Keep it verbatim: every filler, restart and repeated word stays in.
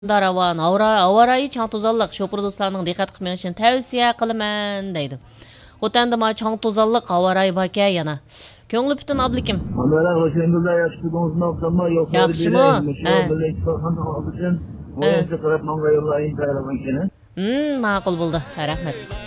Daravan, avarayı çang tozallık şopur dostlarının diqqat qilmag'ini tavsiya qilaman deydi. O'tanda ma chang tozalliq avarayı baka yana. Ko'ngli butun oblikim. Onlara hoşunuza yaşadığınızın oksanma yokları Yaxshimi? bile Ha. birlik sorğan oldu için oyuncu qilib menga yo'llayın tayyorlagan ekan. Hmm, ma'qul bo'ldi. Rahmat.